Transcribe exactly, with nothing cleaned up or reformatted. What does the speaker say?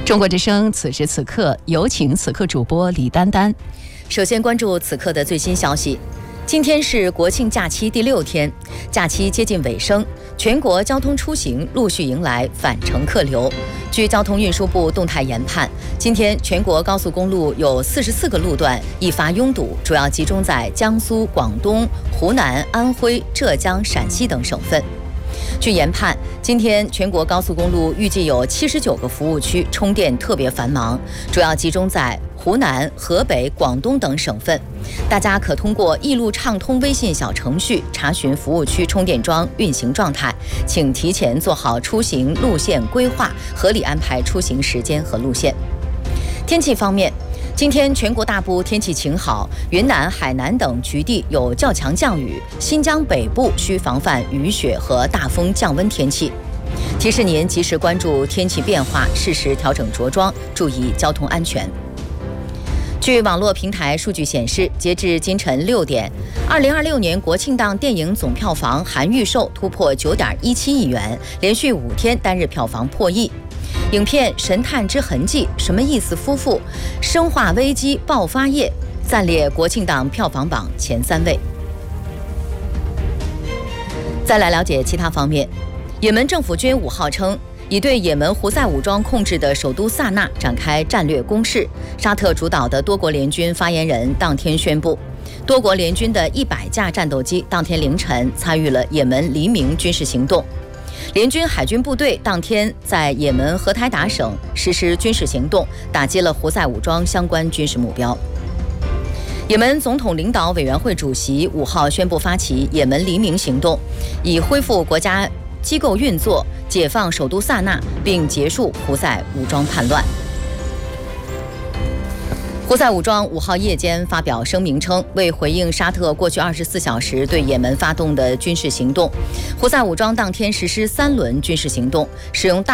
中国之声此时此刻有请此刻主播李丹丹。 首先关注此刻的最新消息。今天是国庆假期第六天，假期接近尾声，全国交通出行陆续迎来返程客流。据交通运输部动态研判，今天全国高速公路有四十四个路段易发拥堵，主要集中在江苏、广东、湖南、安徽、浙江、陕西等省份。据研判，今天全国高速公路预计有七十九个服务区充电特别繁忙，主要集中在湖南、河北、广东等省份。大家可通过易路畅通微信小程序查询服务区充电桩运行状态，请提前做好出行路线规划，合理安排出行时间和路线。天气方面，今天全国大部天气晴好，云南、海南等局地有较强降雨，新疆北部需防范雨雪和大风降温天气。提示您及时关注天气变化，适时调整着装，注意交通安全。据网络平台数据显示，截至今晨六点，二零二六年国庆档电影总票房含预售突破九点一七亿元，连续五天单日票房破亿。影片《神探之痕迹》、什么意思夫妇、生化危机爆发夜暂列国庆档票房榜前三位。再来了解其他方面，也门政府军五号称，已对也门胡塞武装控制的首都萨那展开战略攻势。沙特主导的多国联军发言人当天宣布，多国联军的一百架战斗机当天凌晨参与了也门黎明军事行动。联军海军部队当天在也门荷台达省实施军事行动，打击了胡塞武装相关军事目标。也门总统领导委员会主席五号宣布发起也门黎明行动，以恢复国家机构运作，解放首都萨那，并结束胡塞武装叛乱。胡塞武装五号夜间发表声明称，为回应沙特过去二十四小时对也门发动的军事行动，胡塞武装当天实施三轮军事行动，使用大